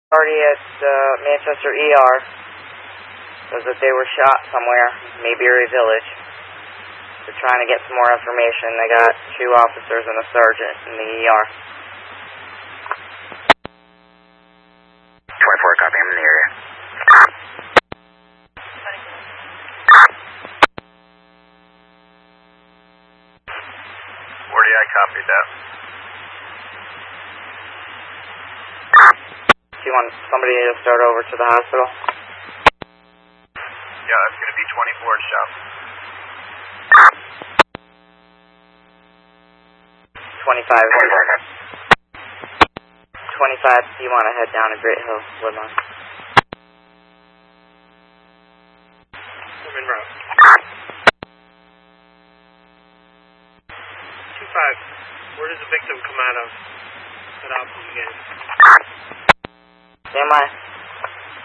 Party at Manchester ER says that they were shot somewhere, Mayberry Village. They're trying to get some more information. They got 2 officers and a sergeant in the ER. 24, copy, I'm in the area. 40, I copied that. Do you want somebody to start over to the hospital? Yeah, that's going to be 24 shop. 25, you want to head down to Great Hill, Woodlawn. I'm in route. 25, where does the victim come out of? Get out from again. Stand by.